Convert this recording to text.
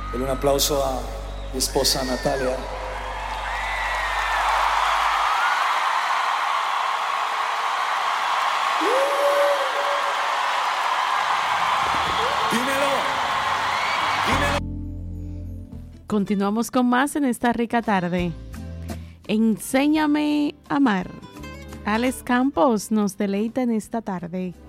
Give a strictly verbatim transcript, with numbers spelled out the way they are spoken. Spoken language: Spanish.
Denle un aplauso a mi esposa Natalia. Dímelo, dímelo. Continuamos con más en esta rica tarde. Enséñame a amar. Alex Campos nos deleita en esta tarde.